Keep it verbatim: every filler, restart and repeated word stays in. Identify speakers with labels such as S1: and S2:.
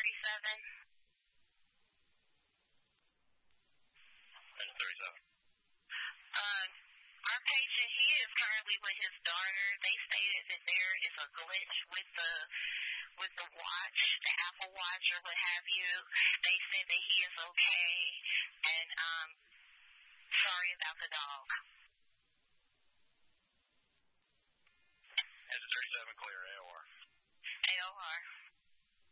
S1: thirty-seven.
S2: Engine thirty-seven.
S1: Uh, our patient, he is currently with his daughter. They stated that there is a glitch with the with the watch, the Apple Watch or what have you. They said that he is okay, and um, sorry about the dog.
S2: Engine thirty-seven, clear A O R.
S1: A O R.